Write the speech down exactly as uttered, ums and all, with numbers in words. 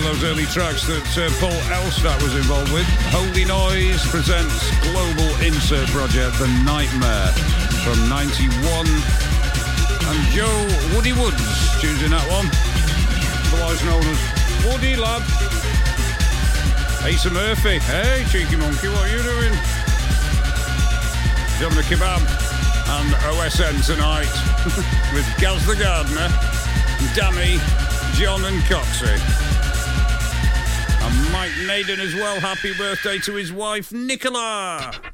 those early tracks that uh, Paul Elstak was involved with. Holy Noise presents global insert project The Nightmare from ninety-one. And Joe Woody Woods choosing that one, otherwise known as Woody Lad. Asa Murphy, hey cheeky monkey, what are you doing? He's having a kebab and O S N tonight with Gaz the Gardener, Danny, John and Coxie. And Mike Naden as well, happy birthday to his wife Nicola.